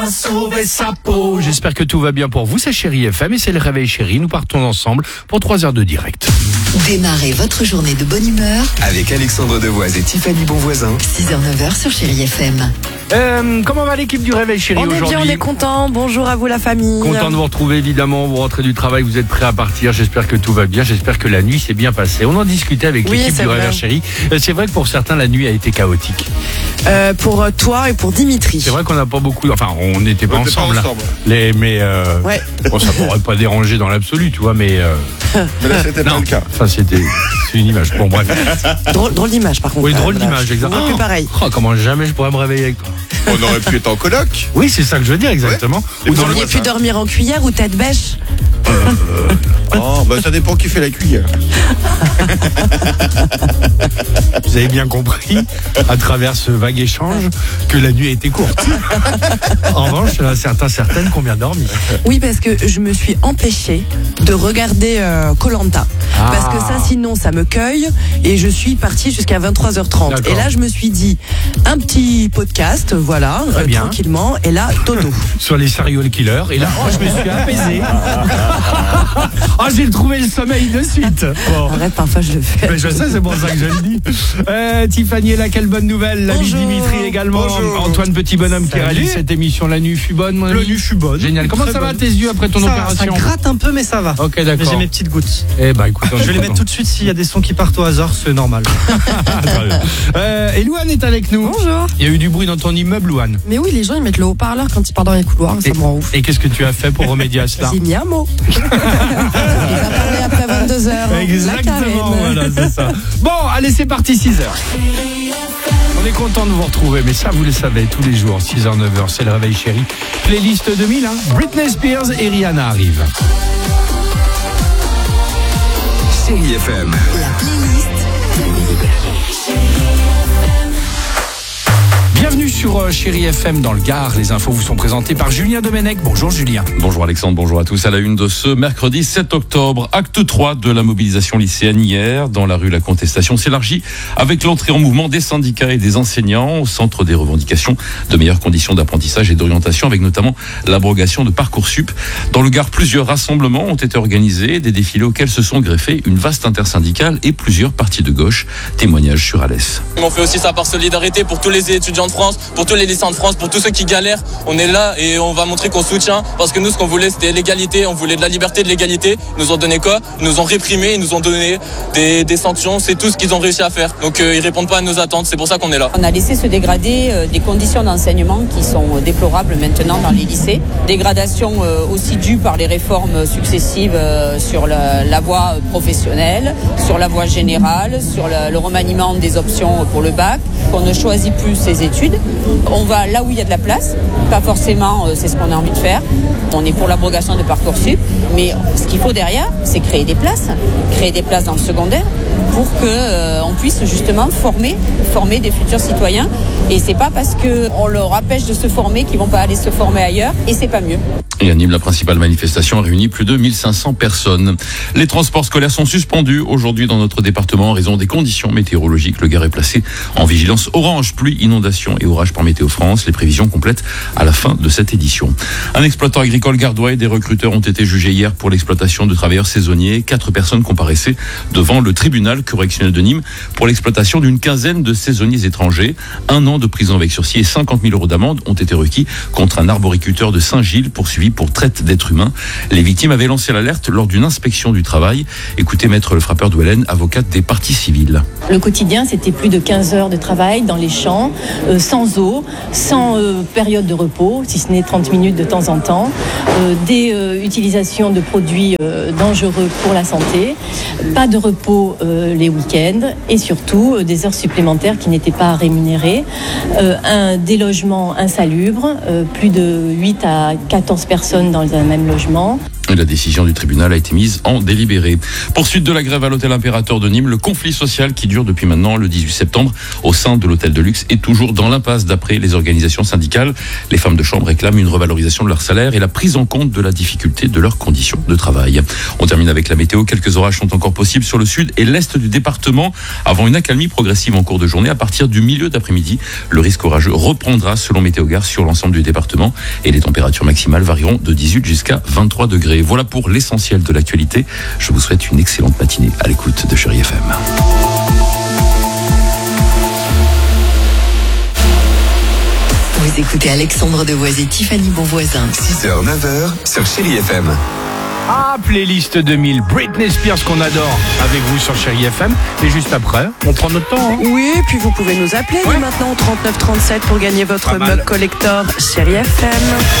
Sauver sa peau. J'espère que tout va bien pour vous, c'est Chérie FM et c'est le Réveil Chérie. Nous partons ensemble pour 3 heures de direct. Démarrez votre journée de bonne humeur avec Alexandre Devoise et Tiffany Bonvoisin. 6h-9h sur Chérie FM. Comment va l'équipe du Réveil Chérie aujourd'hui? On est bien, on est content. Bonjour à vous la famille. Content de vous retrouver évidemment. Vous rentrez du travail, vous êtes prêts à partir. J'espère que tout va bien. J'espère que la nuit s'est bien passée. On en discutait avec l'équipe du Réveil Chérie. C'est vrai que pour certains la nuit a été chaotique. Pour toi et pour Dimitri. C'est vrai qu'on n'a pas beaucoup. Enfin, on n'était pas ensemble. Ouais. Bon, ça pourrait pas déranger dans l'absolu, tu vois, mais là, c'était pas le cas. Enfin, c'est une image. Bon, bref. Drôle d'image, par contre. Oui, drôle d'image, exactement. Plus pareil. Comment jamais je pourrais me réveiller avec toi. On aurait pu être en coloc. Oui, c'est ça que je veux dire, exactement. Vous auriez pu dormir en cuillère ou tête bêche. Ça dépend qui fait la cuillère. Vous avez bien compris, à travers ce vague échange, que la nuit a été courte. En revanche, il y en a certaines qui ont bien dormi. Oui, parce que je me suis empêchée de regarder Koh-Lanta. Parce que ça, sinon, ça me cueille. Et je suis partie jusqu'à 23h30. D'accord. Et là, je me suis dit, un petit podcast, voilà, tranquillement. Et là, dodo. Sur les serial killers. Et là, je me suis apaisé. J'ai trouvé le sommeil de suite. Bon. Arrête, parfois je le fais. Mais je sais, c'est pour ça que je le dis. Tiffany est là, quelle bonne nouvelle. L'ami Dimitri également. Bonjour. Antoine Petit Bonhomme qui réalise cette émission. La nuit fut bonne, mon ami. La nuit fut bonne. Génial. Comment ça va tes yeux après ton opération? Ça gratte un peu, mais ça va. Ok, Mais d'accord. j'ai mes petites gouttes. Eh ben, écoute, Je vais les mettre tout de suite s'il y a des sons qui partent au hasard, c'est normal. Et Louane est avec nous. Bonjour. Il y a eu du bruit dans ton immeuble, Louane. Mais oui, les gens, ils mettent le haut-parleur quand ils partent dans les couloirs. Ça me rend ouf. Et qu'est-ce que tu as fait pour remédier à cela? J'ai mis un mot. Il va parler après 22h. Exactement, voilà, c'est ça. Bon, allez, c'est parti, 6h. On est content de vous retrouver, mais ça, vous le savez, tous les jours, 6h, 9h, c'est le Réveil Chéri. Playlist 2000, hein. Britney Spears et Rihanna arrivent. Chérie FM. La playlist. Bienvenue sur Chéri FM dans le Gard. Les infos vous sont présentées par Julien Domenech. Bonjour Julien. Bonjour Alexandre, bonjour à tous. À la une de ce mercredi 7 octobre, acte 3 de la mobilisation lycéenne hier. Dans la rue, la contestation s'élargit avec l'entrée en mouvement des syndicats et des enseignants au centre des revendications de meilleures conditions d'apprentissage et d'orientation, avec notamment l'abrogation de Parcoursup. Dans le Gard, plusieurs rassemblements ont été organisés, des défilés auxquels se sont greffés une vaste intersyndicale et plusieurs partis de gauche. Témoignage sur Alès. On fait aussi ça par solidarité pour tous les étudiants de France, pour tous les lycéens de France, pour tous ceux qui galèrent. On est là et on va montrer qu'on soutient, parce que nous, ce qu'on voulait, c'était l'égalité. On voulait de la liberté, de l'égalité. Ils nous ont donné quoi? Ils nous ont réprimés, ils nous ont donné des sanctions. C'est tout ce qu'ils ont réussi à faire. Donc ils répondent pas à nos attentes. C'est pour ça qu'on est là. On a laissé se dégrader des conditions d'enseignement qui sont déplorables maintenant dans les lycées. Dégradation aussi due par les réformes successives sur la voie professionnelle, sur la voie générale, sur le remaniement des options pour le bac. On ne choisit plus ses études. On va là où il y a de la place. Pas forcément, c'est ce qu'on a envie de faire. On est pour l'abrogation de Parcoursup. Mais ce qu'il faut derrière, c'est créer des places dans le secondaire pour qu'on puisse justement former des futurs citoyens. Et c'est pas parce qu'on leur empêche de se former qu'ils vont pas aller se former ailleurs. Et c'est pas mieux. Et à Nîmes, la principale manifestation a réuni plus de 1500 personnes. Les transports scolaires sont suspendus aujourd'hui dans notre département en raison des conditions météorologiques. Le Gard est placé en vigilance orange, pluie, inondation et orage par Météo France. Les prévisions complètes à la fin de cette édition. Un exploitant agricole gardois et des recruteurs ont été jugés hier pour l'exploitation de travailleurs saisonniers. 4 personnes comparaissaient devant le tribunal correctionnel de Nîmes pour l'exploitation d'une quinzaine de saisonniers étrangers. 1 an de prison avec sursis et 50 000 € d'amende ont été requis contre un arboriculteur de Saint-Gilles poursuivi pour traite d'êtres humains. Les victimes avaient lancé l'alerte lors d'une inspection du travail. Écoutez Maître Le Frappeur Douellen, avocate des parties civiles. Le quotidien, c'était plus de 15 heures de travail dans les champs, sans eau, sans période de repos, si ce n'est 30 minutes de temps en temps, des utilisations de produits dangereux pour la santé, pas de repos les week-ends et surtout des heures supplémentaires qui n'étaient pas rémunérées, des logements insalubres, plus de 8 à 14 personnes dans un même logement. La décision du tribunal a été mise en délibéré. Poursuite de la grève à l'hôtel Impérateur de Nîmes. Le conflit social qui dure depuis maintenant le 18 septembre au sein de l'hôtel de luxe est toujours dans l'impasse d'après les organisations syndicales. Les femmes de chambre réclament une revalorisation de leur salaire et la prise en compte de la difficulté de leurs conditions de travail. On termine avec la météo. Quelques orages sont encore possibles sur le sud et l'est du département avant une accalmie progressive en cours de journée. À partir du milieu d'après-midi, le risque orageux reprendra selon Météogare sur l'ensemble du département et les températures maximales varieront de 18 jusqu'à 23 degrés. Voilà pour l'essentiel de l'actualité. Je vous souhaite une excellente matinée à l'écoute de Chérie FM. Vous écoutez Alexandre Devoise et Tiffany Bonvoisin. 6h, 9h sur Chérie FM. Ah, playlist 2000, Britney Spears qu'on adore avec vous sur Chérie FM. Et juste après, on prend notre temps. Hein. Oui, et puis vous pouvez nous appeler maintenant au 39 37 pour gagner votre Pas mal. mug collector Chérie FM.